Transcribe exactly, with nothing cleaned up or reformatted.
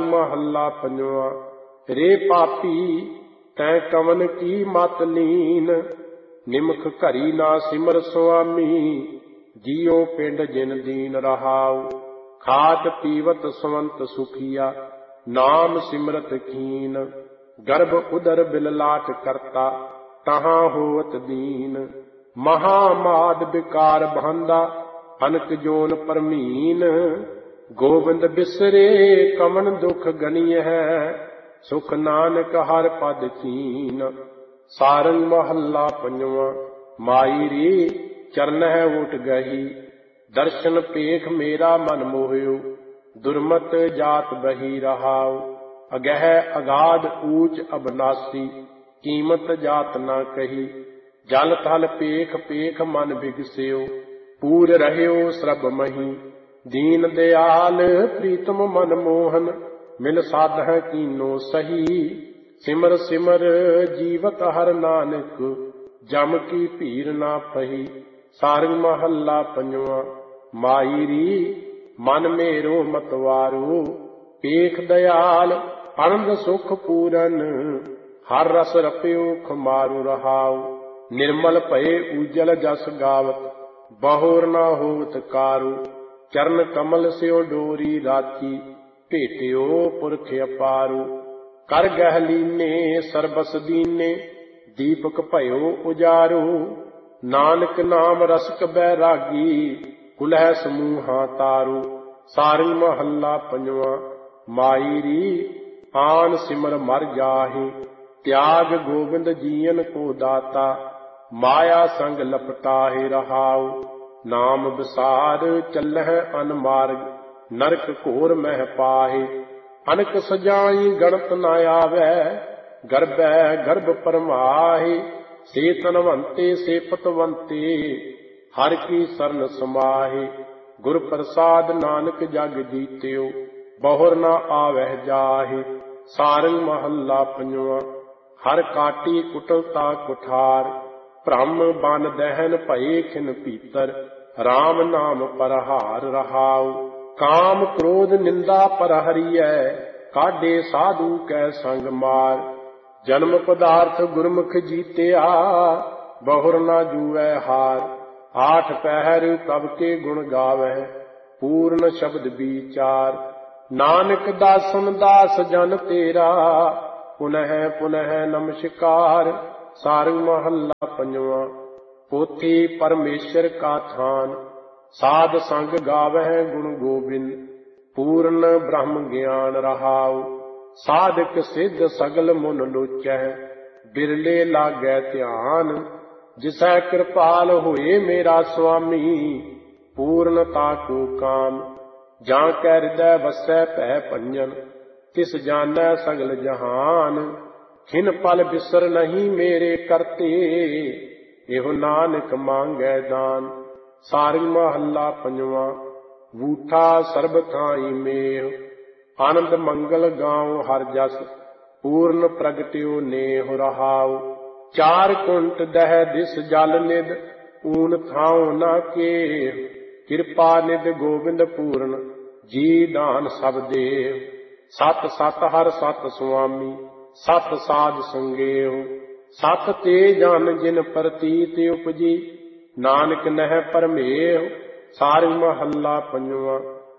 महला पंजवा। रे पापी तैं कवन की मत लीन, निमख घरी ना सिमर स्वामी, जियो पिंड जिन दीन रहाऊ। खात पीवत सवंत सुखिया, नाम सिमरत कीन, गर्भ उदर बिललाट करता, तहाँ होवत दीन। महामाद विकार बहंदा, अनक जोन परमीन, गोविंद बिसरे कमन दुख गनीय है, सुख नानक हर पद चीन। सारंग महला पंजवा। माई रे चरण है उठ गही, दर्शन पेख मेरा मन मोहयो, दुर्मत जात बही रहाओ। अगह अगाध ऊंच अबनासी, कीमत जात न कही, जल थल पेख पेख मन बिगस्यो, पूर रहयो श्रब मही। दीन दयाल प्रीतम मन मोहन, मिल साध कीनो सही, सिमर सिमर जीवत हर नानक, जम की भीर ना पही। सारंग महला पंजवा। माई री मन मेरो मतवारो, पेख दयाल आनंद सुख पूरन, हर रस रप्यो खमारू रहाऊ। निर्मल भये उजल जस गावत, बहुर न होवत कारू, चरण कमल स्यो डोरी राखी, भेटियो पुरख अपारू। कर गह लीने सरबस दीने, दीपक भयो उजारू, नानक नाम रसक बैरागी, कुलह समूहा तारू। सारंग महला पंजवा। माई री आन सिमर मर जाहि, त्याग गोविंद जीवन को दाता, माया संग लपटाहे रहाऊ। नाम विसार चलह अनमार्ग, नरक घोर मह पाहे, अनक सजाई गणत न आवै, गर्भै गर्भ परमाहे। से तनवंते से पतवंते, हर की सरन समाहे, गुर प्रसाद नानक जग जीत्यो, बहुर न आवह जाहे। सारंग महला पंजवा। हर काटी कुटलता कुठार, भ्रम बन दहन भये खिन पीतर, राम नाम परहार रहाऊ। काम क्रोध निंदा पर हरियै, काढे साधु कै संग मार। जन्म पदार्थ गुरमुख जीत्या, बहुर न जूवै हार। आठ पहर कब के गुण गावै, पूर्ण शब्द विचार। नानक दासन दास जन तेरा, पुनः पुनः नमस्कार। सारंग महला पंजवा। पोथी परमेश्वर का थान, साध संग गावह गुण गोबिंद, पूर्ण ब्रह्म ज्ञान रहाऊ। साधक सिद्ध सगल मुन लोचै, बिरले लागै ध्यान। जिसै कृपाल होए मेरा स्वामी, पूर्णता को काम। जां कै हृदय वसै भै भंजन, तिस जानै सगल जहान। खिन पल बिसर नहीं मेरे करते, एहो नानक मांगै दान। सारंग महला पंजवा। बूठा सर्ब थाई मेह, आनंद मंगल गाँव हर जस, पूर्ण प्रगट्यो नेह रहाऊ। चार कुंट दह दिस जल निद, ऊन थाऊ न केह। कृपा निद गोविंद पूर्ण, जी दान सब देव। सत सत हर सत स्वामी, सत साध संगेह। सत ते जन जिन प्रतीत उपजी, नानक नह परमेह। सारंग महला पंजवा।